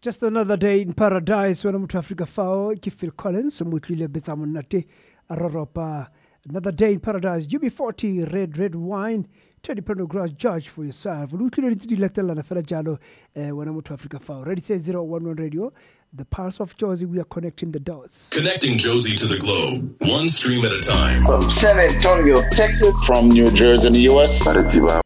Just another day in paradise when mtu Africa fao ki Phil Collins mutlile betsamu nate aroropa. Another day in paradise UB40 red wine 20 grass judge for yourself. Lutlile ntidi letela na ferajalo when mtu Africa fao. Ready say 011 radio. The Pulse of Josie, we are connecting the dots. Connecting Josie to the globe, one stream at a time. From San Antonio, Texas. From New Jersey in the U.S. Maritiba,